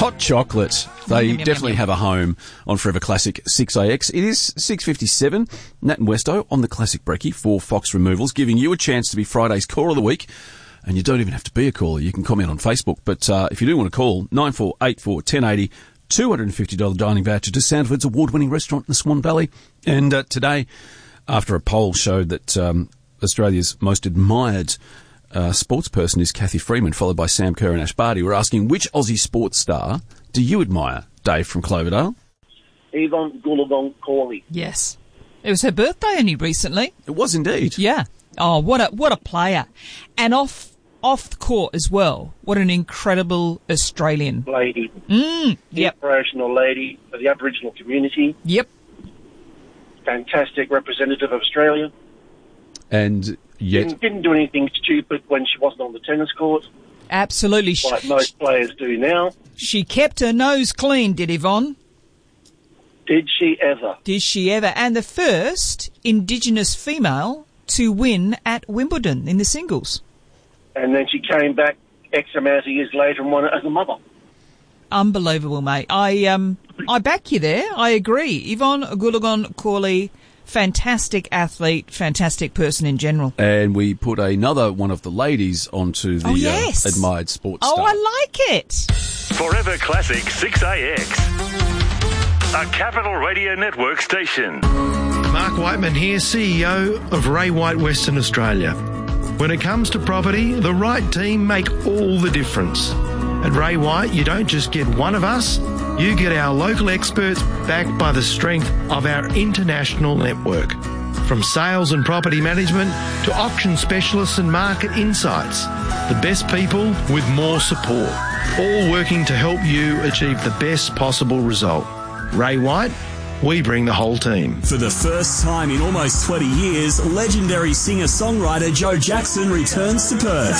Hot chocolate. They definitely have a home on Forever Classic 6AX. It is 6:57. Nat and Westo on the Classic Brekkie for Fox Removals, giving you a chance to be Friday's Caller of the Week. And you don't even have to be a caller. You can comment on Facebook. But if you do want to call, 9484 1080, $250 dining voucher to Sandford's award-winning restaurant in the Swan Valley. And today, after a poll showed that Australia's most admired sports person is Cathy Freeman, followed by Sam Kerr and Ash Barty, we're asking, which Aussie sports star do you admire? Dave from Cloverdale. Yvonne Goolagong-Cawley. Yes. It was her birthday only recently. It was indeed. Yeah. Oh, what a player. And off the court as well. What an incredible Australian lady. Yep. Inspirational lady for the Aboriginal community. Yep. Fantastic representative of Australia. And yet... Didn't do anything stupid when she wasn't on the tennis court. Absolutely. Like most players do now. She kept her nose clean, did Yvonne? Did she ever? Did she ever? And the first Indigenous female to win at Wimbledon in the singles. And then she came back X amount of years later and won it as a mother. Unbelievable, mate. I back you there. I agree. Yvonne Goolagong-Cawley, fantastic athlete, fantastic person in general. And we put another one of the ladies onto the admired sports star. Oh, I like it. Forever Classic 6AX, a Capital Radio Network station. Mark Whiteman here, CEO of Ray White Western Australia. When it comes to property, the right team make all the difference. At Ray White, you don't just get one of us, you get our local experts backed by the strength of our international network. From sales and property management to auction specialists and market insights, the best people with more support, all working to help you achieve the best possible result. Ray White, we bring the whole team. For the first time in almost 20 years, legendary singer-songwriter Joe Jackson returns to Perth.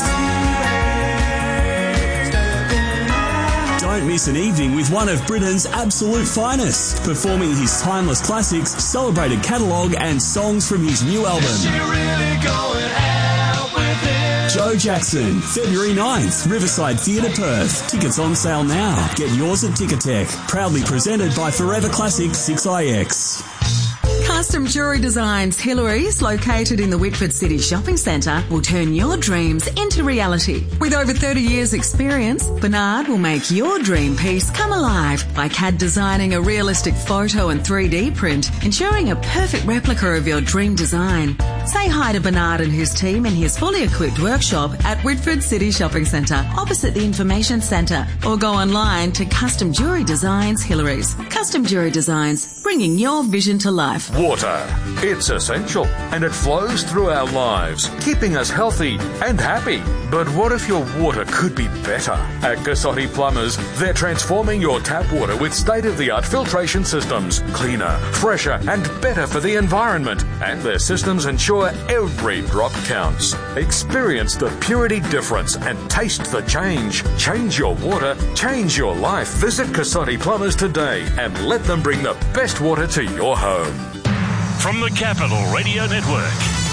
Don't miss an evening with one of Britain's absolute finest, performing his timeless classics, celebrated catalogue and songs from his new album. Joe Jackson, February 9th, Riverside Theatre, Perth. Tickets on sale now. Get yours at Ticketek. Proudly presented by Forever Classic 6IX. Custom Jewellery Designs Hillary's, located in the Whitford City Shopping Centre, will turn your dreams into reality. With over 30 years' experience, Bernard will make your dream piece come alive by CAD designing a realistic photo and 3D print, ensuring a perfect replica of your dream design. Say hi to Bernard and his team in his fully equipped workshop at Whitford City Shopping Centre, opposite the Information Centre, or go online to Custom Jewellery Designs Hillary's. Custom Jewellery Designs, bringing your vision to life. Water. It's essential and it flows through our lives, keeping us healthy and happy. But what if your water could be better? At Cassotti Plumbers, they're transforming your tap water with state-of-the-art filtration systems, cleaner, fresher and better for the environment. And their systems ensure every drop counts. Experience the purity difference and taste the change. Change your water, change your life. Visit Cassotti Plumbers today and let them bring the best water to your home. From the Capital Radio Network,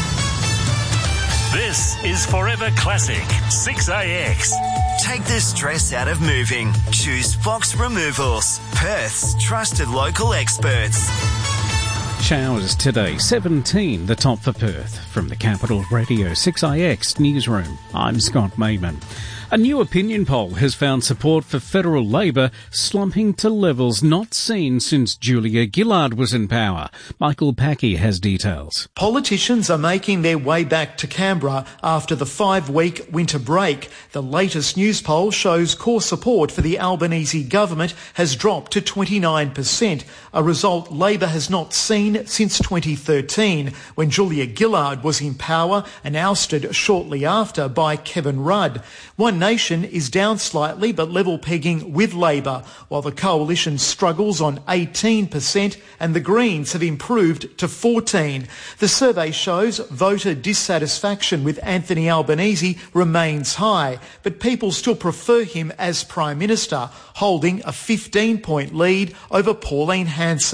this is Forever Classic 6AX. Take the stress out of moving. Choose Fox Removals, Perth's trusted local experts. Showers today, 17, the top for Perth. From the Capital Radio 6IX newsroom, I'm Scott Mayman. A new opinion poll has found support for federal Labor slumping to levels not seen since Julia Gillard was in power. Michael Packey has details. Politicians are making their way back to Canberra after the 5-week winter break. The latest news poll shows core support for the Albanese government has dropped to 29%, a result Labor has not seen since 2013, when Julia Gillard was in power and ousted shortly after by Kevin Rudd. One Nation is down slightly but level pegging with Labor, while the Coalition struggles on 18% and the Greens have improved to 14%. The survey shows voter dissatisfaction with Anthony Albanese remains high, but people still prefer him as Prime Minister, holding a 15-point lead over Pauline Hanson.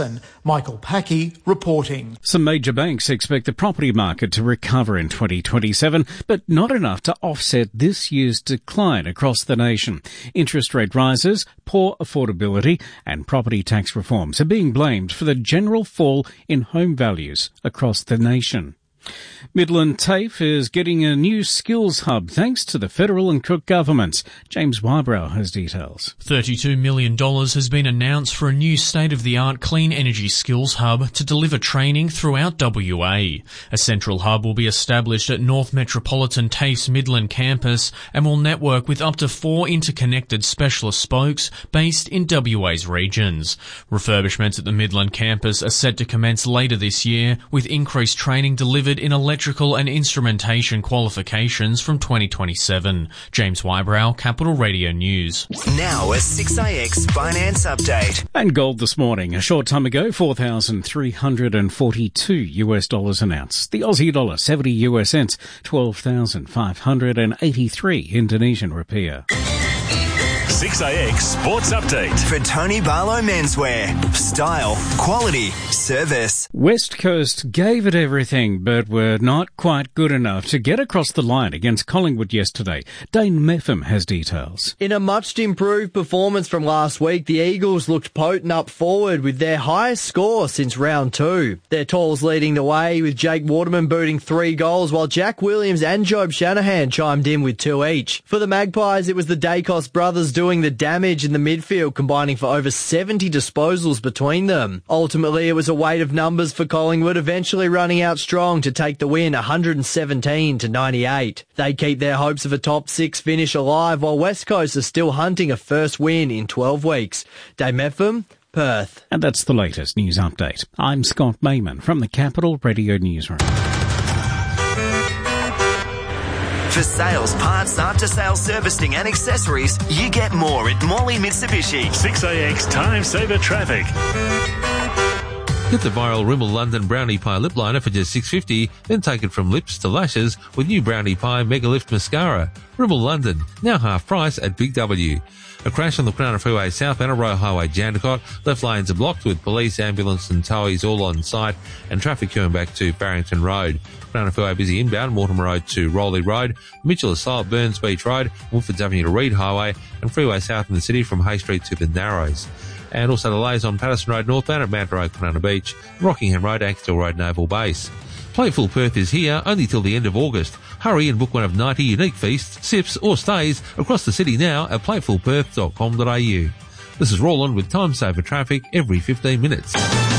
Michael Packey reporting. Some major banks expect the property market to recover in 2027, but not enough to offset this year's decline across the nation. Interest rate rises, poor affordability and property tax reforms are being blamed for the general fall in home values across the nation. Midland TAFE is getting a new skills hub thanks to the federal and Cook governments. James Wybrow has details. $32 million has been announced for a new state-of-the-art clean energy skills hub to deliver training throughout WA. A central hub will be established at North Metropolitan TAFE's Midland campus and will network with up to 4 interconnected specialist spokes based in WA's regions. Refurbishments at the Midland campus are set to commence later this year, with increased training delivered in electrical and instrumentation qualifications from 2027. James Wybrow, Capital Radio News. Now a 6AX finance update. And gold this morning, a short time ago, $4,342 an ounce. The Aussie dollar, 70 US cents, 12,583 Indonesian rupiah. 6AX Sports Update. For Tony Barlow Menswear. Style, quality, service. West Coast gave it everything, but were not quite good enough to get across the line against Collingwood yesterday. Dane Meffam has details. In a much improved performance from last week, the Eagles looked potent up forward with their highest score since round 2. Their talls leading the way, with Jake Waterman booting 3 goals, while Jack Williams and Job Shanahan chimed in with 2 each. For the Magpies, it was the Dacos brothers doing the damage in the midfield, combining for over 70 disposals between them. Ultimately, it was a weight of numbers for Collingwood, eventually running out strong to take the win 117-98. They keep their hopes of a top 6 finish alive, while West Coast are still hunting a first win in 12 weeks. Dave Meffam, Perth. And that's the latest news update. I'm Scott Mayman from the Capital Radio Newsroom. For sales, parts, after-sales servicing and accessories, you get more at Morley Mitsubishi. 6AX Time Saver Traffic. Get the viral Rimmel London Brownie Pie Lip Liner for just $6.50, then take it from lips to lashes with new Brownie Pie Mega Lift Mascara. Rimmel London, now half price at Big W. A crash on the Cronulla Freeway southbound of Roe Highway Jandakot. Left lanes are blocked with police, ambulance and towies all on site and traffic queuing back to Barrington Road. Cronulla Freeway busy inbound, Mortimer Road to Rowley Road, Mitchell is slow at Burns Beach Road, Woodfords Avenue to Reed Highway and freeway south in the city from Hay Street to the Narrows. And also delays on Patterson Road northbound at Mount Road, Cronulla Beach, Rockingham Road, Axtell Road, Naval Base. Playful Perth is here only till the end of August. Hurry and book one of 90 unique feasts, sips or stays across the city now at playfulperth.com.au. This is Roland with Time Saver Traffic every 15 minutes.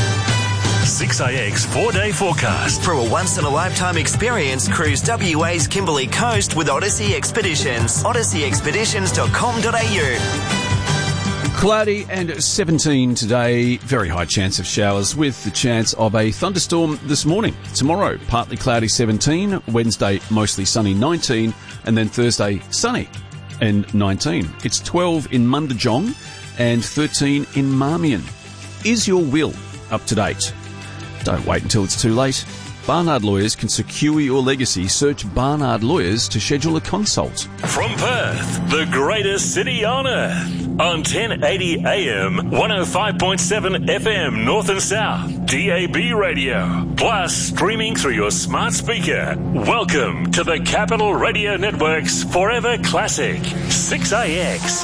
6AX 4-day forecast. For a once-in-a-lifetime experience, cruise WA's Kimberley Coast with Odyssey Expeditions. odysseyexpeditions.com.au. Cloudy and 17 today. Very high chance of showers with the chance of a thunderstorm this morning. Tomorrow, partly cloudy 17. Wednesday, mostly sunny 19. And then Thursday, sunny and 19. It's 12 in Mundajong and 13 in Marmion. Is your will up to date? Don't wait until it's too late. Barnard Lawyers can secure your legacy. Search Barnard Lawyers to schedule a consult. From Perth, the greatest city on earth. On 1080 AM, 105.7 FM North and South, DAB radio. Plus streaming through your smart speaker. Welcome to the Capital Radio Network's Forever Classic, 6AX.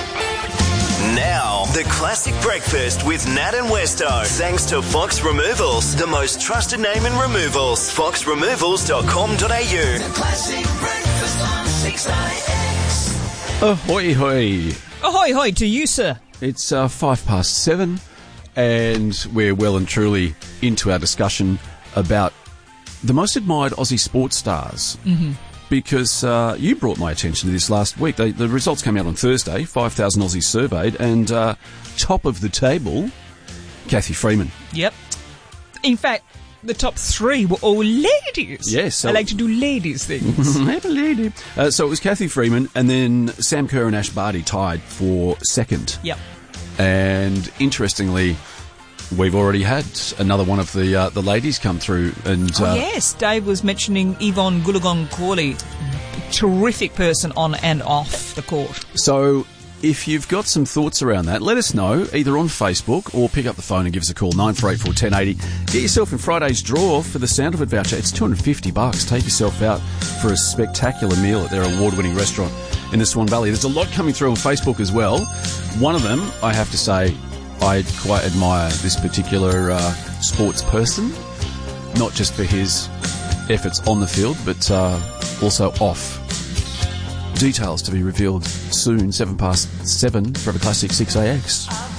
Now, the classic breakfast with Nat and Westo. Thanks to Fox Removals, the most trusted name in removals. foxremovals.com.au. The classic breakfast on 6AX. Ahoy, hoy. Ahoy, hoy to you, sir. It's 7:05, and we're well and truly into our discussion about the most admired Aussie sports stars. Mm-hmm. Because you brought my attention to this last week. The results came out on Thursday, 5,000 Aussies surveyed, and top of the table, Cathy Freeman. Yep. In fact, the top 3 were all ladies. Yes. So I like to do ladies things. I'm a lady. So it was Cathy Freeman, and then Sam Kerr and Ash Barty tied for second. Yep. And interestingly, we've already had another one of the ladies come through. And yes, Dave was mentioning Yvonne Goolagong Cawley. Terrific person on and off the court. So if you've got some thoughts around that, let us know, either on Facebook or pick up the phone and give us a call, 9484 1080. Get yourself in Friday's draw for the Sound of It voucher. It's $250. Take yourself out for a spectacular meal at their award-winning restaurant in the Swan Valley. There's a lot coming through on Facebook as well. One of them, I have to say, I quite admire this particular sports person, not just for his efforts on the field, but also off. Details to be revealed soon, 7 past 7, Forever Classic 6AX.